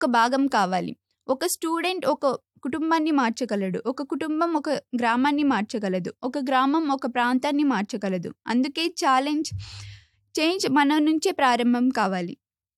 ఒక్క భాగం కావాలి. ఒక స్టూడెంట్ ఒక కుటుంబాన్ని మార్చగలడు. ఒక కుటుంబం ఒక గ్రామాన్ని మార్చగలదు. ఒక గ్రామం ఒక ప్రాంతాన్ని మార్చగలదు. అందుకే చేంజ్ మన నుంచే ప్రారంభం కావాలి.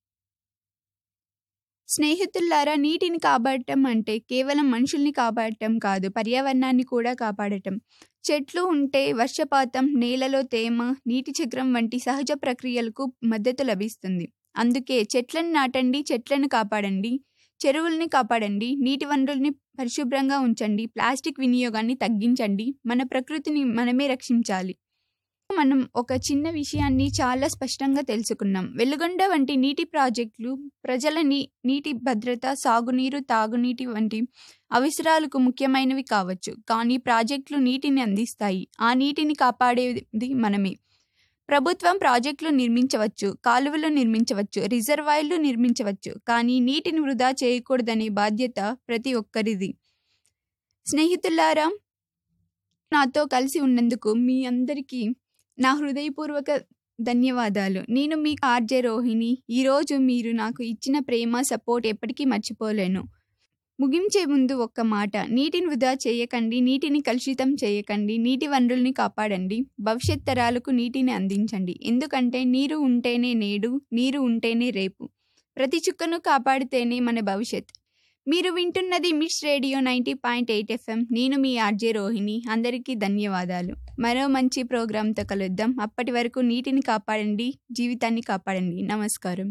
స్నేహితులారా, నీటిని కాపాడటం అంటే కేవలం మనుషుల్ని కాపాడటం కాదు, పర్యావరణాన్ని కూడా కాపాడటం. చెట్లు ఉంటే వర్షపాతం, నేలలో తేమ, నీటి చక్రం వంటి సహజ ప్రక్రియలకు మద్దతు లభిస్తుంది. అందుకే చెట్లను నాటండి, చెట్లను కాపాడండి, చెరువుల్ని కాపాడండి, నీటి వనరుల్ని పరిశుభ్రంగా ఉంచండి, ప్లాస్టిక్ వినియోగాన్ని తగ్గించండి, మన ప్రకృతిని మనమే రక్షించాలి. మనం ఒక చిన్న విషయాన్ని చాలా స్పష్టంగా తెలుసుకున్నాం. వెలుగొండ వంటి నీటి ప్రాజెక్టులు ప్రజల నీటి భద్రత, సాగునీరు, తాగునీటి వంటి అవసరాలకు ముఖ్యమైనవి కావచ్చు. కానీ ప్రాజెక్టులు నీటిని అందిస్తాయి. ఆ నీటిని కాపాడేది మనమే. ప్రభుత్వం ప్రాజెక్టులు నిర్మించవచ్చు, కాలువలు నిర్మించవచ్చు, రిజర్వాయర్లు నిర్మించవచ్చు. కానీ నీటిని వృధా చేయకూడదనే బాధ్యత ప్రతి ఒక్కరిది. స్నేహితులారా, నాతో కలిసి ఉన్నందుకు మీ అందరికీ నా హృదయపూర్వక ధన్యవాదాలు. నేను మీ ఆర్జే రోహిణి. ఈరోజు మీరు నాకు ఇచ్చిన ప్రేమ, సపోర్ట్ ఎప్పటికీ మర్చిపోలేను. ముగించే ముందు ఒక్క మాట: నీటిని వృధా చేయకండి, నీటిని కలుషితం చేయకండి, నీటి వనరుల్ని కాపాడండి, భవిష్యత్ తరాలకు నీటిని అందించండి. ఎందుకంటే నీరు ఉంటేనే నేడు, నీరు ఉంటేనే రేపు. ప్రతి చుక్కను కాపాడితేనే మన భవిష్యత్. మీరు వింటున్నది మిస్ రేడియో 90.8 FM. నేను మీ ఆర్జే రోహిణి. అందరికీ ధన్యవాదాలు. మరో మంచి ప్రోగ్రాంతో కలుద్దాం. అప్పటి వరకు నీటిని కాపాడండి, జీవితాన్ని కాపాడండి. నమస్కారం.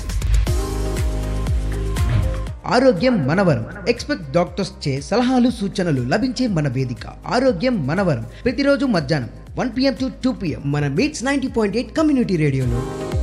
ఆరోగ్యం మనవరం. ఎక్స్పెక్ట్ డాక్టర్స్ చే సలహాలు, సూచనలు లభించే మన వేదిక ఆరోగ్యం మనవరం. ప్రతిరోజు మధ్యాహ్నం 1 PM to 2 PM మన మీట్స్ 90.8 కమ్యూనిటీ రేడియోలో.